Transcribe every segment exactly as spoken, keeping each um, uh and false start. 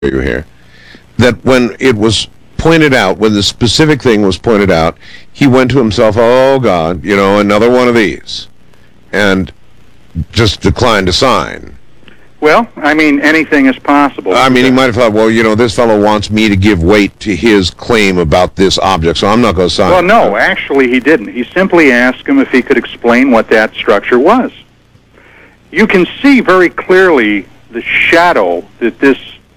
you here, that when it was pointed out, when the specific thing was pointed out, he went to himself, oh, God, you know, another one of these, and just declined to sign. Well, I mean, anything is possible. I mean, he might have thought, well, you know, this fellow wants me to give weight to his claim about this object, so I'm not going to sign. Well, no, actually he didn't. He simply asked him if he could explain what that structure was. You can see very clearly the shadow that this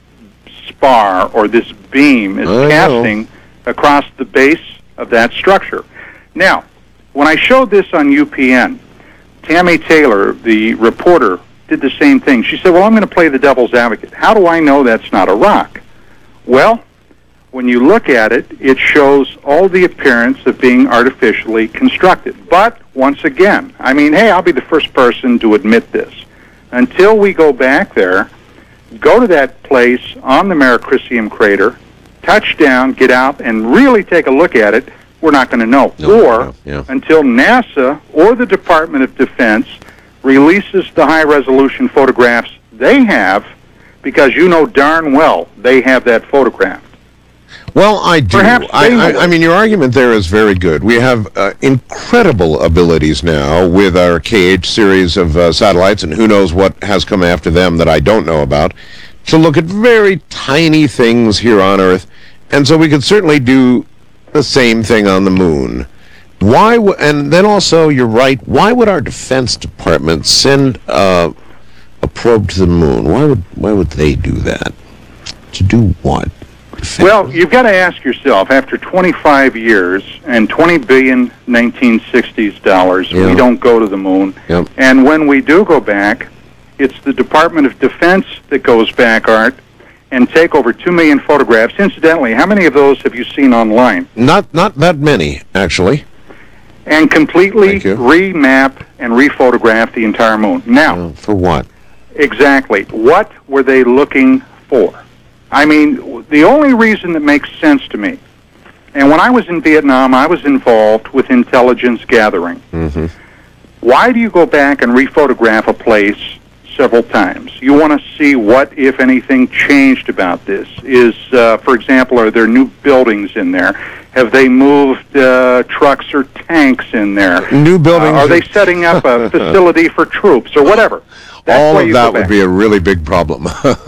spar or this beam is I casting know. across the base of that structure. Now, when I showed this on U P N, Tammy Taylor, the reporter, did the same thing. She said, well, I'm going to play the devil's advocate. How do I know that's not a rock? Well, when you look at it, it shows all the appearance of being artificially constructed. But, once again, I mean, hey, I'll be the first person to admit this. Until we go back there, go to that place on the Mare Crisium crater, touch down, get out, and really take a look at it, we're not going to know. No, or no, yeah. until NASA or the Department of Defense releases the high-resolution photographs they have, because you know darn well they have that photographed. Well, I do. Perhaps I, they I, will. I mean, your argument there is very good. We have uh, incredible abilities now with our K H series of uh, satellites, and who knows what has come after them that I don't know about, to look at very tiny things here on Earth, and so we could certainly do the same thing on the moon. Why? W- and then also, you're right. Why would our Defense Department send uh, a probe to the moon? Why would Why would they do that? To do what? Well, you've got to ask yourself, after twenty-five years and twenty billion nineteen sixties dollars, Yeah. we don't go to the moon. Yep. And when we do go back, it's the Department of Defense that goes back, Art, and take over two million photographs. Incidentally, how many of those have you seen online? Not not that many, actually. And completely Thank you. remap and rephotograph the entire moon. Now, Uh, for what? exactly, what were they looking for? I mean, the only reason that makes sense to me, and when I was in Vietnam, I was involved with intelligence gathering. Mm-hmm. Why do you go back and rephotograph a place several times? You want to see what, if anything, changed about this. Is, uh, for example, are there new buildings in there? Have they moved uh, trucks or tanks in there? New buildings. Uh, are they setting up a facility for troops or whatever? That's All why of you that go would back. be a really big problem.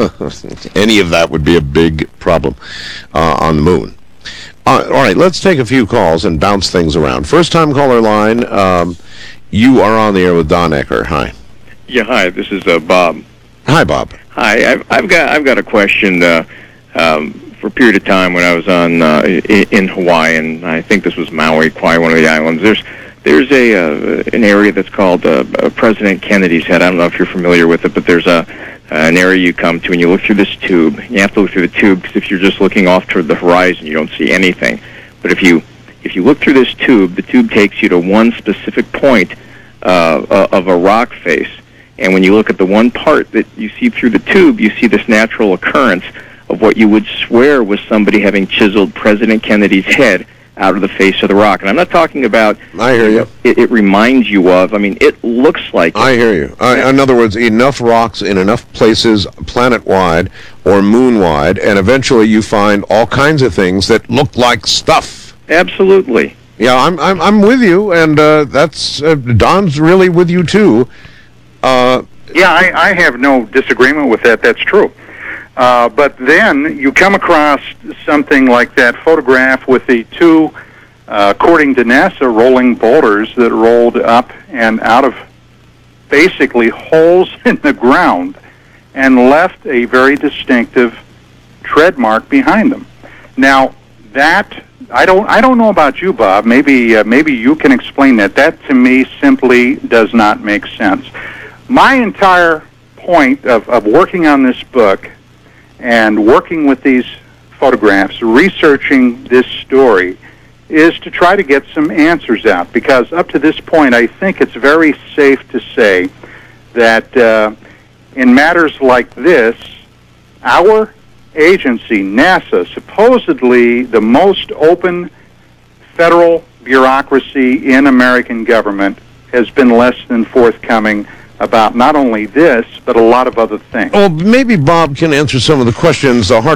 Any of that would be a big problem uh, on the moon. Uh, all right, let's take a few calls and bounce things around. First-time caller line, um, you are on the air with Don Ecker. Hi. Yeah, hi. This is uh, Bob. Hi, Bob. Hi. I've, I've got I've got a question. Uh, um, for a period of time when I was on uh, in, in Hawaii, and I think this was Maui, Kauai, one of the islands. There's there's a uh, an area that's called uh, President Kennedy's Head. I don't know if you're familiar with it, but there's a an area you come to, and you look through this tube. You have to look through the tube because if you're just looking off toward the horizon, you don't see anything. But if you if you look through this tube, the tube takes you to one specific point uh, of a rock face. And when you look at the one part that you see through the tube, you see this natural occurrence of what you would swear was somebody having chiseled President Kennedy's head out of the face of the rock. And I'm not talking about... I hear you. It, it reminds you of... I mean, it looks like... I hear you. Uh, in other words, enough rocks in enough places, planet-wide or moon-wide, and eventually you find all kinds of things that look like stuff. Absolutely. Yeah, I'm I'm, I'm with you, and uh, that's... Uh, Don's really with you, too. Uh, Yeah, I, I have no disagreement with that. That's true. Uh, but then you come across something like that photograph with the two, uh, according to NASA, rolling boulders that rolled up and out of basically holes in the ground and left a very distinctive tread mark behind them. Now, that... I don't. I don't know about you, Bob. Maybe. Uh, maybe you can explain that. That to me simply does not make sense. My entire point of, of working on this book and working with these photographs, researching this story, is to try to get some answers out. Because up to this point, I think it's very safe to say that uh, in matters like this, our agency, NASA, supposedly the most open federal bureaucracy in American government, has been less than forthcoming about not only this, but a lot of other things. Well, maybe Bob can answer some of the questions. The hard